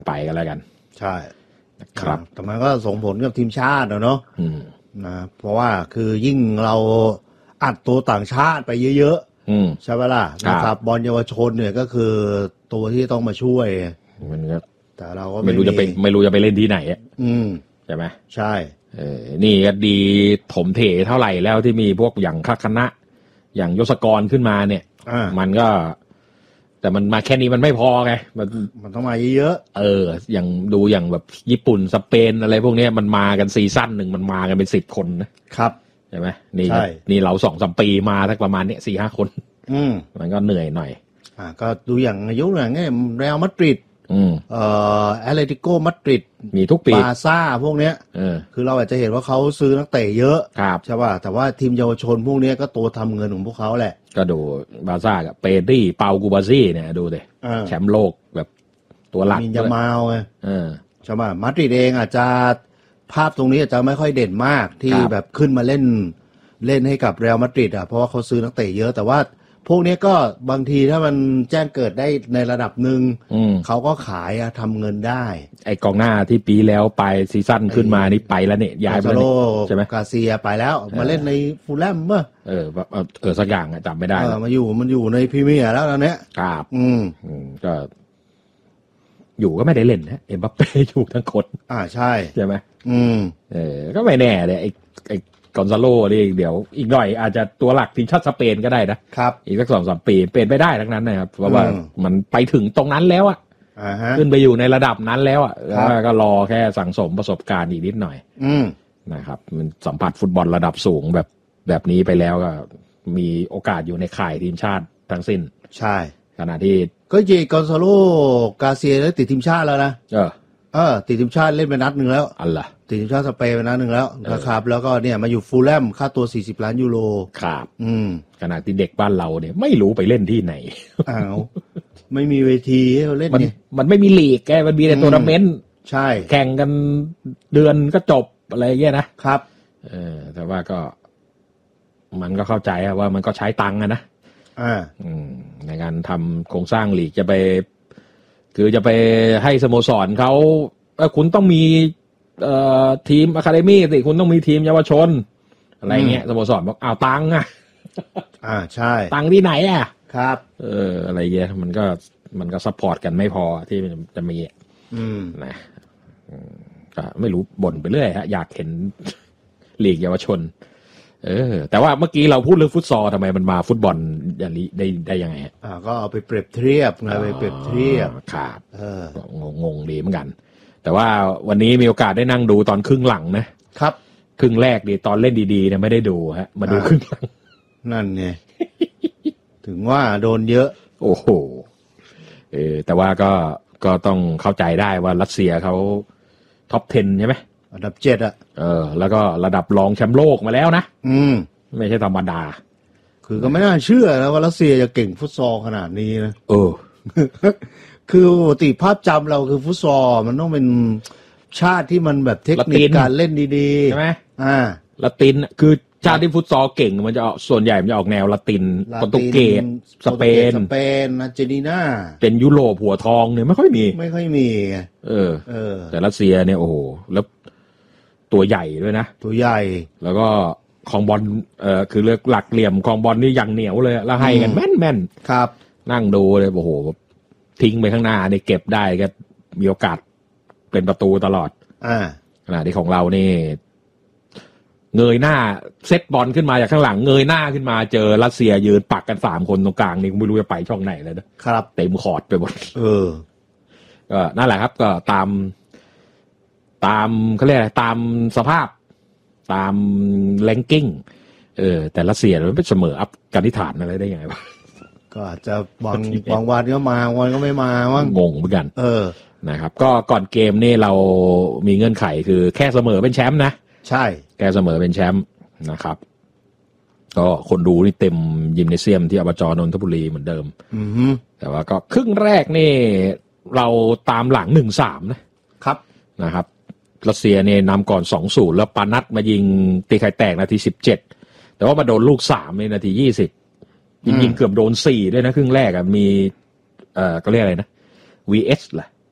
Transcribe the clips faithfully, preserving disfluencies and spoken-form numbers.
ไปกันแล้วกันใช่ครับแต่มันก็ส่งผลกับทีมชาติเนาะนะเพราะว่าคือยิ่งเราอัดตัวต่างชาติไปเยอะๆใช่ไหมล่ะนะครับบอลเยาวชนเนี่ยก็คือตัวที่ต้องมาช่วยมันก็แต่เราก็ไม่รู้จะไปไม่รู้จะไปเล่นที่ไหนอ่ะใช่ไหมใช่เออนี่ก็ดีถมเถเท่าไหร่แล้วที่มีพวกอย่างคักคณะอย่างยศกรขึ้นมาเนี่ยมันก็แต่มันมาแค่นี้มันไม่พอไงมันมันต้องมาเยอะๆเอออย่างดูอย่างแบบญี่ปุ่นสเปนอะไรพวกนี้มันมากันซีซั่นหนึ่งมันมากันเป็นสิบคนนะครับใช่ไหมนี่นี่เราสองสามปีมาสักประมาณเนี้ยสี่ห้าคนอืมมันก็เหนื่อยหน่อยอ่าก็ดูอย่างยกตัวอย่างเงี้ยเรอัลมาดริดอืมเอ่อแอตเลติโกมาดริดมีทุกปีบาร์ซ่าพวกเนี้ยเออคือเราอาจจะเห็นว่าเขาซื้อนักเตะเยอะใช่ป่ะแต่ว่าทีมเยาวชนพวกนี้ก็ตัวทำเงินของพวกเขาแหละก็ดูบาร์ซ่ากับเปตี้เปากูบาซี่เนี่ยดูดิแชมป์โลกแบบตัวหลักมียามาลไงเออใช่ป่ะมาดริดเองอาจจะภาพตรงนี้อาจจะไม่ค่อยเด่นมากที่แบบขึ้นมาเล่นเล่นให้กับเรอัลมาดริดอ่ะเพราะว่าเขาซื้อนักเตะเยอะแต่ว่าพวกนี้ก็บางทีถ้ามันแจ้งเกิดได้ในระดับหนึ่งเขาก็ขายอะทำเงินได้ไอกองหน้าที่ปีแล้วไปซีซั่นขึ้นมานี่ไปแล้วเนี่ยย้ายไปแล้วใช่ไหมกาเซียไปแล้วมาเล่นในฟูลแลมเมื่อเออเออสักอย่างจำไม่ได้มาอยู่มันอยู่ในพรีเมียร์แล้วตอนนี้ครับอืมก็อยู่ก็ไม่ได้เล่นนะเอ็มบัปเป้อยู่ทั้งคนอ่าใช่ใช่ไหมอืมเออก็ไม่แน่เลยไอไอกอนซาโลนี่เดี๋ยวอีกหน่อยอาจจะตัวหลักทีมชาติสเปนก็ได้นะครับอีกสักสองสามปีเป็นไปได้ทั้งนั้นนะครับเพราะว่ามันไปถึงตรงนั้นแล้วอ่ะขึ้นไปอยู่ในระดับนั้นแล้วอ่ะแล้วก็รอแค่สั่งสมประสบการณ์อีกนิดหน่อยนะครับมันสัมผัสฟุตบอลระดับสูงแบบแบบนี้ไปแล้วก็มีโอกาสอยู่ในข่ายทีมชาติทั้งสิ้นใช่ขณะที่ก็เจกอนซาโลกาเซียได้ติดทีมชาติแล้วนะเออเออติดทีมชาติเล่นไปนัดนึงแล้วอันล่ะติดทีมชาติสเปนไปนัดนึงแล้วนะครับแล้วก็เนี่ยมาอยู่ฟูลแลมค่าตัวสี่สิบล้านยูโรครับอืมขณะที่เด็กบ้านเราเนี่ยไม่รู้ไปเล่นที่ไหนอ้าวไม่มีเวทีให้เล่นนี่มันไม่มีลีกแกมันมีแต่ทัวร์นาเมนต์ใช่แข่งกันเดือนก็จบอะไรเงี้ยนะครับเออแต่ว่าก็มันก็เข้าใจว่ามันก็ใช้ตังค์นะอ่าอืมในการทำโครงสร้างลีกจะไปคือจะไปให้สโมสรเขาเออคุณต้องมีเอ่อทีมอะคาเดมี่สิคุณต้องมีทีมเยาวชนอะไรเงี้ยสโมสรบอกอ้าวตังค์อ่ะอ่าใช่ตังค์ที่ไหนอ่ะครับเอออะไรเงี้ยมันก็มันก็ซัพพอร์ตกันไม่พอที่จะมีอืมนะก็ไม่รู้บ่นไปเรื่อยฮะอยากเห็นลีกเยาวชนเออแต่ว่าเมื่อกี้เราพูดเรื่องฟุตซอลทำไมมันมาฟุตบอลอย่างนี้ได้ได้ยังไงอ่าก็เอาไปเปรียบเทียบไงไปเปรียบเทียบครับเอองงงดีเหมือนกันแต่ว่าวันนี้มีโอกาสได้นั่งดูตอนครึ่งหลังนะครับครึ่งแรกดีตอนเล่นดีๆเนี่ยไม่ได้ดูฮะมาดูครึ่งหลังนั่นไง ถึงว่าโดนเยอะโอ้โหเออแต่ว่าก็ก็ต้องเข้าใจได้ว่ารัสเซียเขาท็อปสิบใช่ไหมอันดับเจ็ดอ่ะเออแล้วก็ระดับรองแชมป์โลกมาแล้วนะอืมไม่ใช่ธรรมดาคือก็ไม่น่าเชื่อนะว่ารัสเซียจะเก่งฟุตซอลขนาดนี้นะเออคือปกติภาพจำเราคือฟุตซอลมันต้องเป็นชาติที่มันแบบเทคนิคการเล่นดีๆใช่ไหมอ่าละตินคือชาติที่ฟุตซอลเก่งมันจะส่วนใหญ่มันจะออกแนวละตินโปรตุเกสสเปนสเปนอาร์เจนตินาเป็นยุโรปหัวทองเนี่ยไม่ค่อยมีไม่ค่อยมีเออเออแต่รัสเซียเนี่ยโอ้โหแล้วตัวใหญ่ด้วยนะตัวใหญ่แล้วก็ของบอลเอ่อคือเลือกหลักเหลี่ยมของบอลนี่ยังเหนียวเลยแล้วให้กันแม่นแม่นครับนั่งดูเลยโอ้โหทิ้งไปข้างหน้าเนี่ยเก็บได้ก็มีโอกาสเป็นประตูตลอดอ่าขณะที่ของเรานี่เงยหน้าเซตบอลขึ้นมาจากข้างหลังเงยหน้าขึ้นมาเจอรัสเซียยืนปักกันสามคนตรงกลางนี่ไม่รู้จะไปช่องไหนเลยนะครับเต็มคอร์ตไปหมดเออก็นั่นแหละครับก็ตามตามเขาเรียกอะไรตามสภาพตามแรงกิ้งเออแต่รัสเซียมันเป็นเสมออัพกันนิฐานอะไรได้ยังไงวะก็อาจจะบางบางวันก็มาวันก็ไม่มาว่างงเหมือนกันเออนะครับก็ก่อนเกมนี่เรามีเงื่อนไขคือแค่เสมอเป็นแชมป์นะใช่แค่เสมอเป็นแชมป์นะครับก็คนดูนี่เต็มยิมเนเซียมที่อบจ.นนทบุรีเหมือนเดิมอือฮึแต่ว่าก็ครึ่งแรกนี่เราตามหลัง หนึ่งสาม นะครับนะครับรัสเซียเนี่ยนำก่อน สองศูนย์ แล้วปานัทมายิงตีไข่แตกนาทีสิบเจ็ดแต่ว่ามาโดนลูกสามในนาทียี่สิบยิงๆเกือบโดนสี่ด้วยนะครึ่งแรกอ่ะมีเอ่อก็เรียกอะไรนะ วี เอส ล่ะ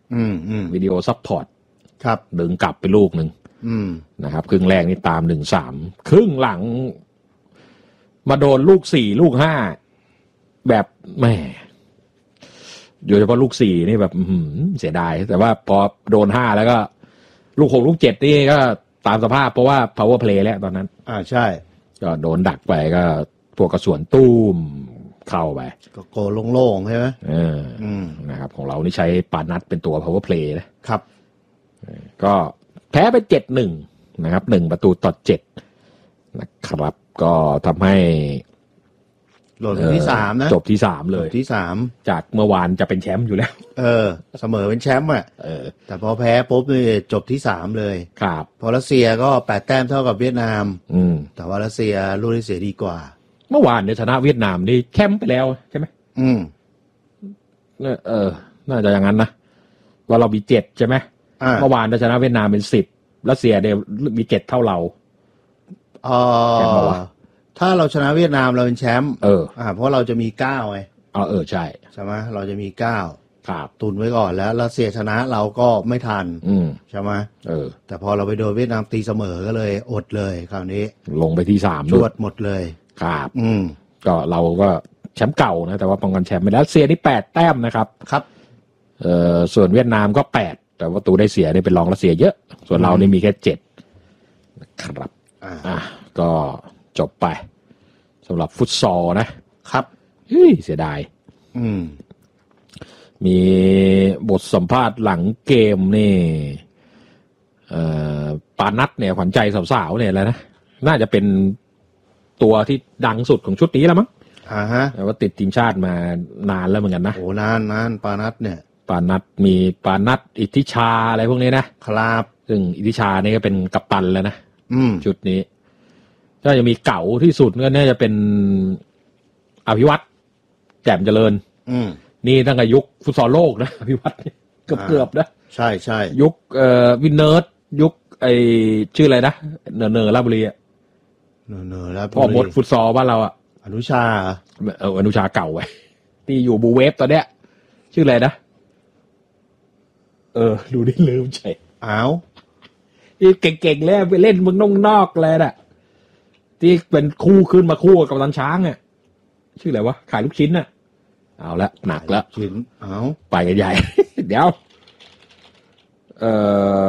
อืมอืมวิดีโอซัพพอร์ตครับดึงกลับไปลูกหนึ่งนะครับครึ่งแรกนี่ตามหนึ่งสามครึ่งหลังมาโดนลูกสี่ลูกห้าแบบแหมโดยเฉพาะลูกสี่นี่แบบเสียดายแต่ว่าพอโดนห้าแล้วก็ลูกหกลูกเจ็ดนี่ก็ตามสภาพเพราะว่า power play แล้วตอนนั้นอ่าใช่ก็โดนดักไปก็พวกกระสวนตุ้มเข้าไปก็โกโล่งๆใช่ไหมเออนะครับของเรานี่ใช้ปานัทเป็นตัว power play นะครับก็แพ้ไปเจ็ดหนึ่งนะครับหนึ่งประตูต่อเจ็ดนะครับก็ทำให้หล่นที่สามนะจบที่สามเลยที่สามจากเมื่อวานจะเป็นแชมป์อยู่แล้วเออเสมอเป็นแชมป์อ่ะแต่พอแพ้ปุ๊บนี่จบที่สามเลยครับพอรัสเซียก็แปดแต้มเท่ากับเวียดนามอืมแต่ว่ารัสเซียลูกที่เสียดีกว่าเมื่อวานเนี่ยชนะเวียดนามนี่แชมป์ไปแล้วใช่ไหมอืมเออน่าจะอย่างนั้นนะว่าเรามีเจ็ดใช่ไหมเมื่อวานเราชนะเวียดนามเป็นสิบรัสเซียเนี่ยมีเจ็ดเท่าเราเออถ้าเราชนะเวียดนามเราเป็นแชมป์เอออ่าเพราะเราจะมีเก้าไงอ๋อเออใช่ใช่ไหมเราจะมีเก้าครับตุนไว้ก่อนแล้วรัสเซียชนะเราก็ไม่ทันอืมใช่ไหมเออแต่พอเราไปโดนเวียดนามตีเสมอก็เลยอดเลยคราวนี้ลงไปที่สามชวดหมดเลยครับอืมก็เราก็แชมป์เก่านะแต่ว่าป้องกันแชมป์ไปแล้วรัสเซียนี่แปดแต้มนะครับครับเอ่อส่วนเวียดนามก็แปดแต่ว่าตูได้เสียนี่เป็นรองรัสเซียเยอะส่วนเรานี่มีแค่เจ็ดนะครับอ่าก็จบไปสำหรับฟุตซอลนะครับเฮ้ยเสียดายอืมมีบทสัมภาษณ์หลังเกมนี่เอ่อปานัทเนี่ยขวัญใจสาวๆเนี่ยแล้วนะน่าจะเป็นตัวที่ดังสุดของชุดนี้แล้วมั้งอ่าฮะแต่ว่าติดทีมชาติมานานแล้วเหมือนกันนะโอ้นานนานปานัทเนี่ยปานัทมีปานัทอิทธิชาอะไรพวกนี้นะครับซึ่งอิทธิชานี่ก็เป็นกัปตันแล้วนะชุดนี้ก็จะมีเก่าที่สุดก็น่าจะเป็นอภิวัตรแจ่มเจริญนี่ตั้งแต่ยุคฟุตซอลโลกนะอภิวัตรเกือบเกือบนะใช่ใช่ยุคเอ่อวินเนิร์ดยุคไอชื่ออะไรนะเนอเนอร์ลาบุรีอะเนอเนอร์ลาบุรีพ่อมดฟุตซอลบ้านเราอะอนุชาเอออนุชาเก่าไว้ที่อยู่บูเวฟตอนเนี้ยชื่ออะไรนะเออดูได้ลืมใช่อ้าวที่เก่งๆแล้วไปเล่นเมืองนอกนอกเลยน่ะที่เป็นคู่ขึ้นมาคู่กับกัปตันช้างอ่ะชื่ออะไรวะขายลูกชิ้นน่ะเอาละหนักแล้วชิ้นเอาไปกันใหญ่ เดี๋ยวเอ่อ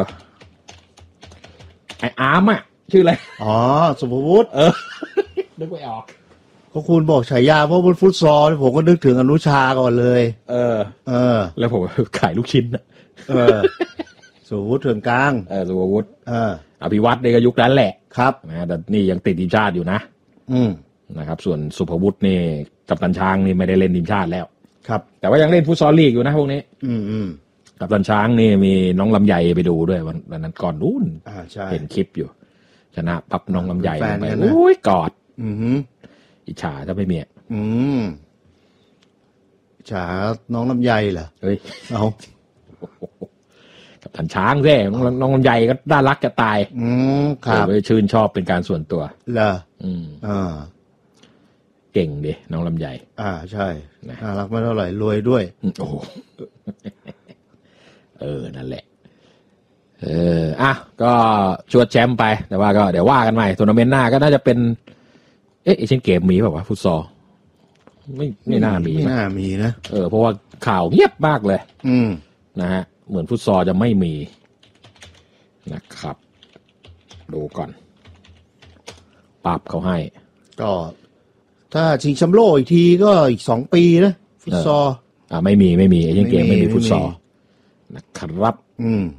ไออาร์มอ่ะชื่ออะไรอ๋อสุภวุฒิเออนึกไม่ออกก็คุณบอกฉายาเพราะมันฟุตซอลผมก็นึกถึงอนุชาก่อนเลยเออเออแล้วผมขายลูกชิ้นน่ะเออสุภวุฒิเถื่อนกลางเออสุภวุฒิเอออภิวัตรในก็ยุคนั้นแหละครับนะแต่นี่ยังติดทีมชาติอยู่นะอืมนะครับส่วนสุภวุฒินี่กัปตันช้างนี่ไม่ได้เล่นทีมชาติแล้วครับแต่ว่ายังเล่นฟุตซอลลีกอยู่นะพวกนี้อืมอืมกัปตันช้างนี่มีน้องลำไยไปดูด้วยวันนั้นก่อนนู้นอ่าใช่เห็นคลิปอยู่ชนะปั๊บน้องลำไยไปโอ้ยกอดอืออิจฉาถ้าไม่มีอืมอิจฉาน้องลำไยเหรอเฮ้ยเอากับตันช้างแท้น้องลำไยก็น่ารักจะตายอืมครับเลยชื่นชอบเป็นการส่วนตัวเหรออืมอ่าเก่งดิน้องลำไยอ่าใช่น่ารักไม่เท่าไหร่รวยด้วยโอ้เออนั่นแหละเอออ่ะก็ชวดแชมป์ไปแต่ว่าก็เดี๋ยวว่ากันใหม่ทัวร์นาเมนต์หน้าก็น่าจะเป็นเอ๊ะเอเชียนเกมมีเปล่าวะฟุตซอลไม่ไม่น่ามีไม่น่ามีนะเออเพราะว่าข่าวเงียบมากเลยอืมนะฮะเหมือนฟุตซอลจะไม่มีนะครับดูก่อนปรับเขาให้ก็ถ้าชิงแชมป์โลกอีกทีก็อีกสองปีนะฟุตซอลอ่าไม่มีไม่มีเอเชียนเกมไม่มีฟุตซอลนะครับอืม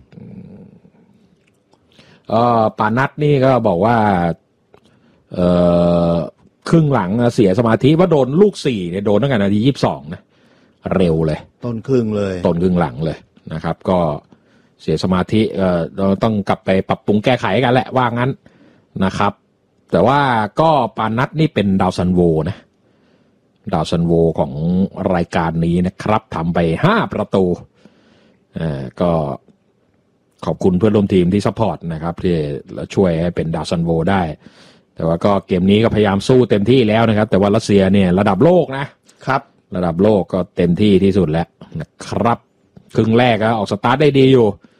เอ่อปานัทนี่ก็บอกว่าเอ่อครึ่งหลังเสียสมาธิว่าโดนลูกสี่เนี่ยโดนตั้งแต่นาทียี่สิบสองนะเร็วเลยต้นครึ่งเลยต้นครึ่งหลังเลยนะครับก็เสียสมาธิเอ่อเราต้องกลับไปปรับปรุงแก้ไขกันแหละว่างั้นนะครับแต่ว่าก็ปานัทนี่เป็นดาวซันโวนะดาวซันโวของรายการนี้นะครับทำไปห้าประตูเอ่อก็ขอบคุณเพื่อนร่วมทีมที่ซัพพอร์ตนะครับที่ช่วยให้เป็นดาวซันโวได้แต่ว่าก็เกมนี้ก็พยายามสู้เต็มที่แล้วนะครับแต่ว่ารัสเซียเนี่ยระดับโลกนะครับระดับโลกก็เต็มที่ที่สุดแล้วนะครับครึ่งแรกอะออกสตาร์ทได้ดีอยู่